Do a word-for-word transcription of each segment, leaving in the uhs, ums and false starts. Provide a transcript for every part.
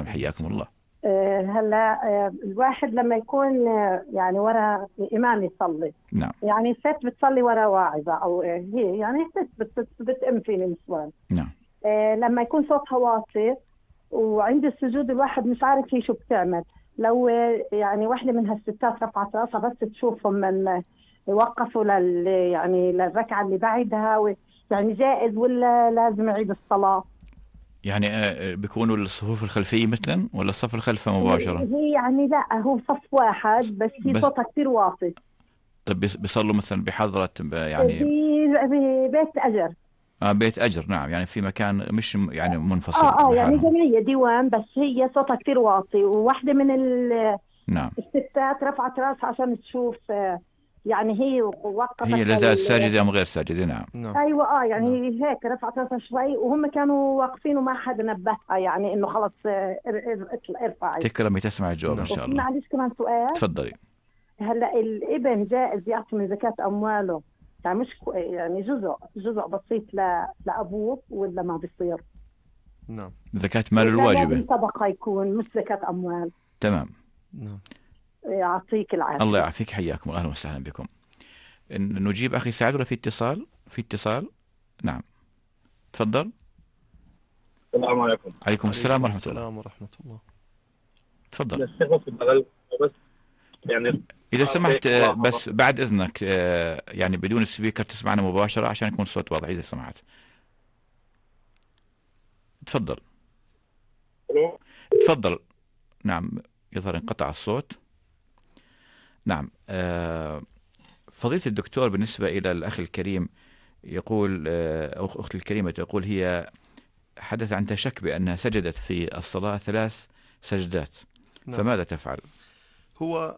السلام، حياكم الله. آه، هلا آه، الواحد لما يكون آه، يعني ورا إمام يصلي، نعم يعني ست بتصلي ورا واعظة أو آه، هي يعني ست بت- بتأم في النسوان. نعم آه، لما يكون صوتها واطي وعند السجود الواحد مش عارف هي شو بتعمل، لو آه، يعني واحدة من هالستات رفعت راسها بس تشوفهم من يوقفوا لل يعني للركعة اللي بعدها و- يعني جائز ولا لازم يعيد الصلاة؟ يعني آه، بيكونوا الصفوف الخلفية مثلا ولا الصف الخلفي هي مباشرة؟ هي يعني لا، هو صف واحد بس هي بس صوتها كثير واطي. طب بيص- بيصلوا مثلا بحضرة ب- يعني ب- ببيت أجر. آه بيت أجر، نعم، يعني في مكان مش م- يعني منفصل اه اه يعني لحالهم. جمعية ديوان، بس هي صوتها كثير واطي، وواحدة من ال- نعم، الستات رفعت راسها عشان تشوف آه، يعني هي هي وقفت لا زالت لل... ساجدة أم غير ساجدة؟ نعم. نعم ايوه اه يعني نعم هي هيك رفعت راسها شوي، وهم كانوا واقفين وما حدا نبهها يعني انه خلص آه، ار- ار- اطلع- ارفعي. تكرمي تسمع الجواب إن نعم. شاء وفي الله. معلش كمان سؤال. تفضلي. هلا الابن جائز يعطي من زكاة امواله، يعني مش كو- يعني جزء جزء بسيط ل... لابوه ولا ما بيصير؟ نعم زكاة مال ولا الواجبة. لازم صدقة يكون مش زكاة اموال؟ تمام. نعم يعطيك الله العافية. يعافيك، حياكم، أهلا وسهلا بكم. إن- نجيب أخي سعد ولا في اتصال؟ في اتصال. نعم، تفضل. السلام عليكم. عليكم السلام عليكم ورحمة الله. السلام ورحمة الله. تفضل. الشيخ بس بغل بس يعني إذا سمحت أعطيك آه، ملاحظة. بس بعد إذنك آه، يعني بدون السبيكر تسمعنا مباشرة عشان يكون الصوت واضح إذا سمحت. تفضل ألو؟ تفضل. نعم، يظهر انقطع الصوت. نعم. آه، فضيلة الدكتور، بالنسبة إلى الأخ الكريم يقول آه، أو أختي الكريمة تقول هي حدث عن شك بأنها سجدت في الصلاة ثلاث سجدات، نعم. فماذا تفعل؟ هو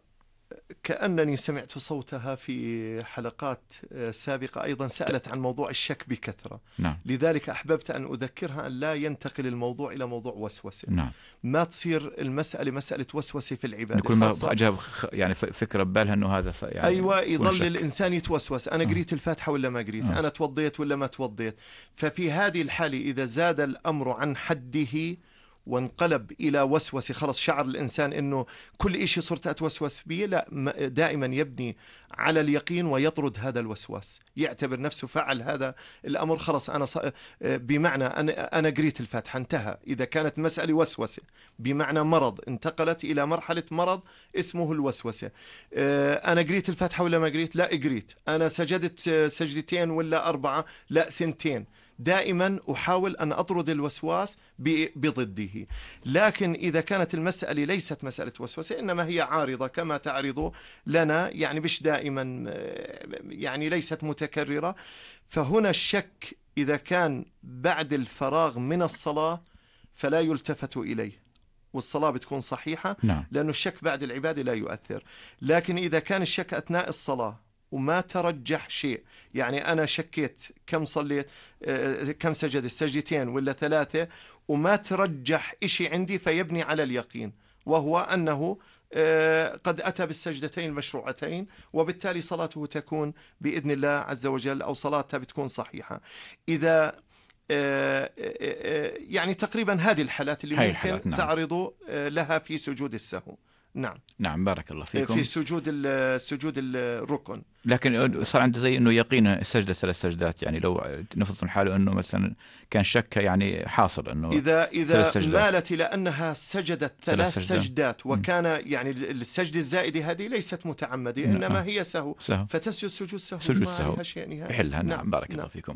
كأنني سمعت صوتها في حلقات آه، سابقة أيضا سألت عن موضوع الشك بكثرة. نعم لذلك أحببت أن أذكرها أن لا ينتقل الموضوع إلى موضوع وسوسة. نعم. ما تصير المسألة مسألة وسوسة في العبادة كل ما خاصة. جاب خ- يعني ف- فكرة ببالها أنه هذا ص- يعني أيوة، يكون يظل شك. الإنسان يتوسوس، أنا آه. قريت الفاتحة ولا ما قريت، آه. أنا توضيت ولا ما توضيت. ففي هذه الحالة إذا زاد الأمر عن حده وانقلب إلى وسوسة، خلص شعر الإنسان أنه كل إشي صرت أتوسوس به، لا، م- دائما يبني على اليقين ويطرد هذا الوسواس، يعتبر نفسه فعل هذا الأمر، خلص أنا ص... بمعنى أنا أنا قريت الفاتحة انتهى. إذا كانت مسألة وسوسة بمعنى مرض انتقلت إلى مرحلة مرض اسمه الوسوسة. آه، أنا قريت الفاتحة ولا ما قريت؟ لا قريت. أنا سجدت آه، سجدتين ولا أربعة؟ لا، ثنتين. دائما أحاول أن أطرد الوسواس ب- بضده. لكن إذا كانت المسألة ليست مسألة وسوسة، إنما هي عارضة كما تعرض لنا، يعني مش دائما آه، يعني ليست متكررة، فهنا الشك إذا كان بعد الفراغ من الصلاة فلا يلتفت إليه والصلاة بتكون صحيحة، نعم لأنه الشك بعد العبادة لا يؤثر. لكن إذا كان الشك أثناء الصلاة وما ترجح شيء، يعني أنا شكيت كم صليت آه، كم سجد، السجدتين ولا ثلاثة، وما ترجح إشي عندي، فيبني على اليقين، وهو أنه آه، قد أتى بالسجدتين المشروعتين، وبالتالي صلاته تكون بإذن الله عز وجل، أو صلاتها بتكون صحيحة. إذا آه، آه، آه، يعني تقريبا هذه الحالات اللي هاي ممكن الحالات، نعم. تعرض آه، لها في سجود السهو. نعم. نعم، بارك الله آه، فيكم. في سجود ال- سجود الركن. لكن صار عنده زي انه يقين السجده ثلاث سجدات، يعني لو نفرض حاله انه مثلا كان شك يعني حاصل انه إذا ثلاث إذا سجدات. مالت إلى أنها سجدت ثلاث ثلاث سجدات. سجدات، مم. وكان يعني السجدة الزائدة هذه ليست متعمدة، نعم. إنما هي سهو، سهو. فتسجد سجود سهو، سجود ما سهو. عليها شيء نهائي. بحلها. نعم, نعم. بارك نعم. الله فيكم.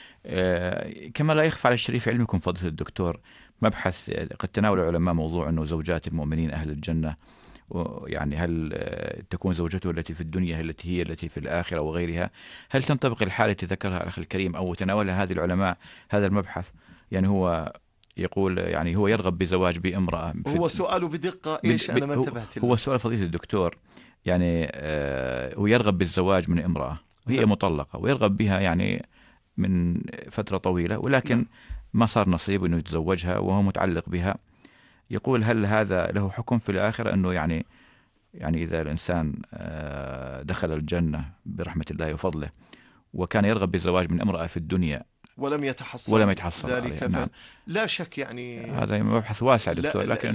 آه كما لا يخفى على الشريف علمكم فضيلة الدكتور، مبحث قد تناول العلماء موضوع انه زوجات المؤمنين اهل الجنه، ويعني هل آه، تكون زوجته التي في الدنيا التي هي التي في الآخرة وغيرها؟ هل تنطبق الحالة التي ذكرها الأخ الكريم أو تناولها هذه العلماء هذا المبحث؟ يعني هو يقول يعني هو يرغب بزواج بامرأة في هو سؤاله بدقة بال- إيش؟ بال- أنا ما هو- انتبهت له. هو سؤال فضيلة الدكتور، يعني آه، هو يرغب بالزواج من امرأة وهي نعم. مطلقة، ويرغب بها يعني من فترة طويلة، ولكن نعم. ما صار نصيب انه يتزوجها وهو متعلق بها. يقول هل هذا له حكم في الآخرة، انه يعني يعني إذا الإنسان آه، دخل الجنة برحمة الله وفضله وكان يرغب بالزواج من امرأة في الدنيا ولم يتحصل ولم يتحصل ذلك عليه؟ نعم. لا شك يعني هذا مبحث واسع لا- دكتور، لا- لكن